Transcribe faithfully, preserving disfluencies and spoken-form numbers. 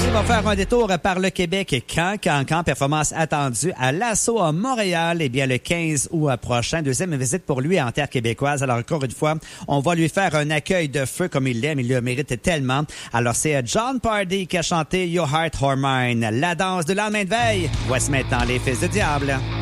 On va faire un détour par le Québec. Quand, quand, quand, performance attendue à l'Assaut à Montréal, eh bien, le quinze août prochain. Deuxième visite pour lui en terre québécoise. Alors, encore une fois, on va lui faire un accueil de feu comme il l'aime. Il le mérite tellement. Alors, c'est John Pardy qui a chanté Your Heart or Mine, la danse de lendemain de veille. Voici maintenant les Fils du Diable.